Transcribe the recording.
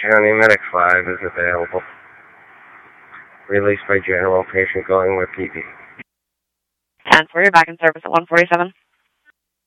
County Medic 5 is available. Released by general patient going with PD. 10, we're back in service at 147.